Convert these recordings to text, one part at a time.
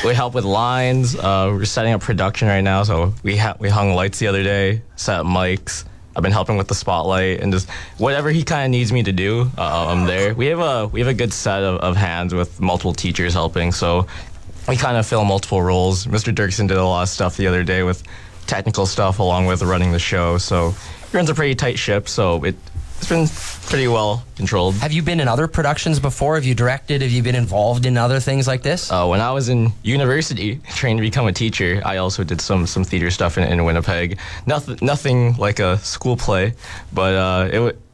we help with lines. We're setting up production right now, so we hung lights the other day, set up mics. I've been helping with the spotlight and just whatever he kind of needs me to do, I'm there. We have a good set of hands with multiple teachers helping, so we kind of fill multiple roles. Mr. Dirksen did a lot of stuff the other day with technical stuff along with running the show, so he runs a pretty tight ship, so it's been pretty well controlled. Have you been in other productions before? Have you directed? Have you been involved in other things like this? When I was in university, trained to become a teacher, I also did some theater stuff in Winnipeg. Nothing like a school play, but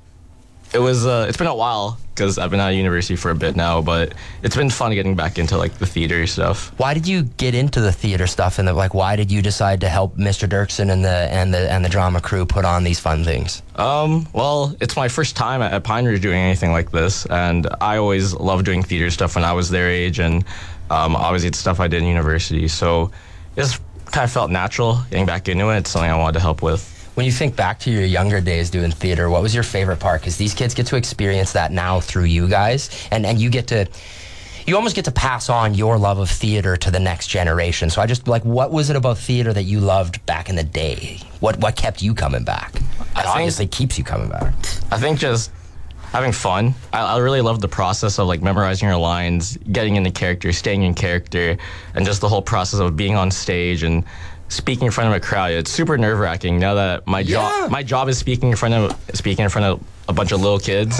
it's been a while because I've been out of university for a bit now, but it's been fun getting back into like the theater stuff. Why did you get into the theater stuff, and why did you decide to help Mr. Dirksen and the drama crew put on these fun things? Well, it's my first time at Pine Ridge doing anything like this, and I always loved doing theater stuff when I was their age, and obviously it's stuff I did in university, so it just kind of felt natural getting back into it. It's something I wanted to help with. When you think back to your younger days doing theater, what was your favorite part? Because these kids get to experience that now through you guys, and you almost get to pass on your love of theater to the next generation. So what was it about theater that you loved back in the day? What kept you coming back? It obviously keeps you coming back. I think just having fun. I really loved the process of like memorizing your lines, getting into character, staying in character, and just the whole process of being on stage and speaking in front of a crowd. It's super nerve-wracking now that my job is speaking in front of a bunch of little kids.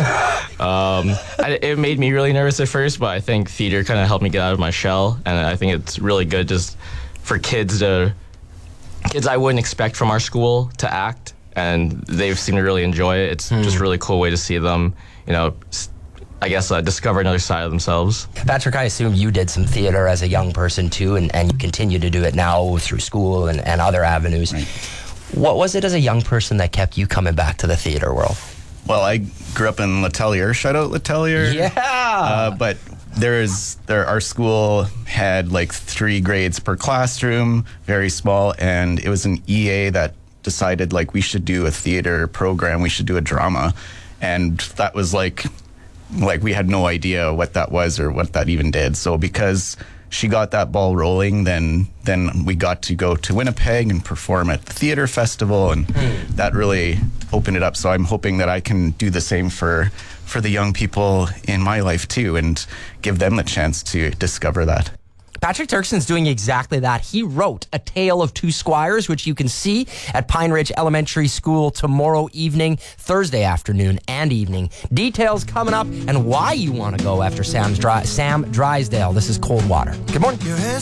It made me really nervous at first, but I think theater kind of helped me get out of my shell, and I think it's really good just for kids I wouldn't expect from our school to act, and they seem to really enjoy it. It's just a really cool way to see them, I guess, discover another side of themselves. Patrick, I assume you did some theater as a young person too, and you continue to do it now through school and other avenues. Right. What was it as a young person that kept you coming back to the theater world? Well, I grew up in Letellier. Shout out Letellier. Yeah. But our school had like 3 grades per classroom, very small, and it was an EA that decided like we should do a theater program, we should do a drama, and that was like we had no idea what that was or what that even did. So because she got that ball rolling, then we got to go to Winnipeg and perform at the theater festival, and that really opened it up. So I'm hoping that I can do the same for the young people in my life too, and give them the chance to discover that. Patrick Dirksen's doing exactly that. He wrote A Tale of Two Squires, which you can see at Pine Ridge Elementary School tomorrow evening, Thursday afternoon and evening. Details coming up and why you want to go after Sam Drysdale. This is Cold Water. Good morning.